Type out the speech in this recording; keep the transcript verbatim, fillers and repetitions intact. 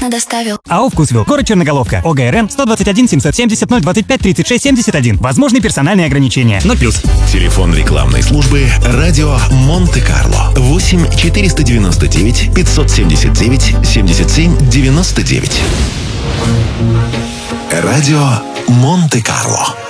бесплатно доставил. АО «Вкусвилл», город Черноголовка, ОГРН сто двадцать один семьсот семьдесят ноль двадцать пять тридцать шесть семьдесят один. Возможны персональные ограничения. ноль плюс. Телефон рекламной службы «Радио Монте-Карло». восемь четыреста девяносто девять пятьсот семьдесят девять семьдесят семь девяносто девять. Радио Монте-Карло.